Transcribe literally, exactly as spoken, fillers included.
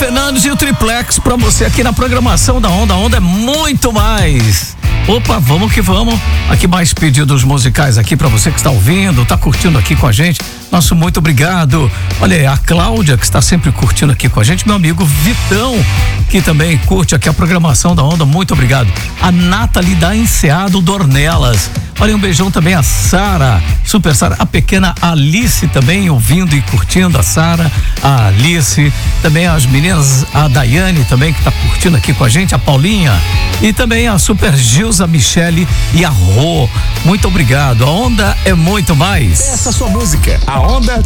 Fernandes e o Triplex pra você aqui na programação da Onda. A Onda é muito mais. Opa, vamos que vamos. Aqui mais pedidos musicais aqui pra você que está ouvindo, tá curtindo aqui com a gente. Nosso muito obrigado. Olha aí, a Cláudia que está sempre curtindo aqui com a gente, meu amigo Vitão, que também curte aqui a programação da Onda, muito obrigado. A Nathalie da Enseado Dornelas. Olha, um beijão também a Sara, Super Sara, a pequena Alice também ouvindo e curtindo, a Sara, a Alice, também as meninas, a Daiane também que tá curtindo aqui com a gente, a Paulinha e também a Super Gilza, Michele e a Rô. Muito obrigado. A Onda é muito mais. Essa sua música, a Onda